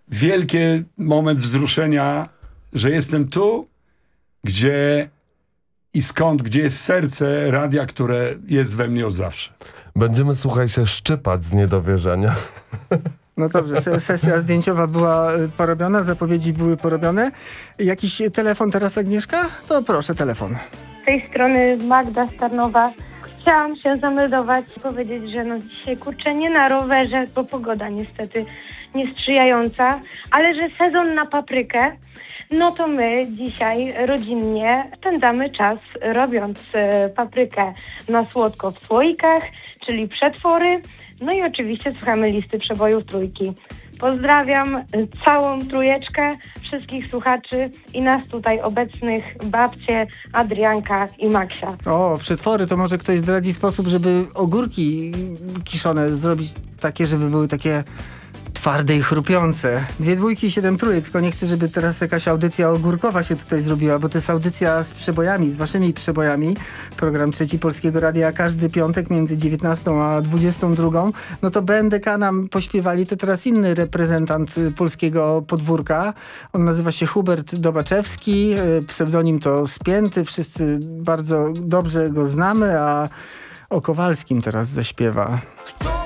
wielki moment wzruszenia, że jestem tu, gdzie jest serce radia, które jest we mnie od zawsze. Będziemy, słuchaj, się szczypać z niedowierzania. No dobrze, sesja zdjęciowa była porobiona, zapowiedzi były porobione. Jakiś telefon teraz, Agnieszka? To proszę, telefon. Z tej strony Magda Starnowa. Chciałam się zameldować i powiedzieć, że no dzisiaj kurczę nie na rowerze, bo pogoda niestety niesprzyjająca, ale że sezon na paprykę, no to my dzisiaj rodzinnie spędzamy czas robiąc paprykę na słodko w słoikach, czyli przetwory, no i oczywiście słuchamy listy przebojów trójki. Pozdrawiam całą trójeczkę, wszystkich słuchaczy i nas tutaj obecnych, babcie, Adrianka i Maksia. O, przetwory, to może ktoś zdradzi sposób, żeby ogórki kiszone zrobić takie, żeby były takie twarde i chrupiące. 2 dwójki i 7 trójek, tylko nie chcę, żeby teraz jakaś audycja ogórkowa się tutaj zrobiła, bo to jest audycja z przebojami, z waszymi przebojami. Program Trzeci Polskiego Radia każdy piątek między 19 a 22. No to BNDK nam pośpiewali, to teraz inny reprezentant polskiego podwórka. On nazywa się Hubert Dobaczewski, pseudonim to Spięty, wszyscy bardzo dobrze go znamy, a o Kowalskim teraz zaśpiewa.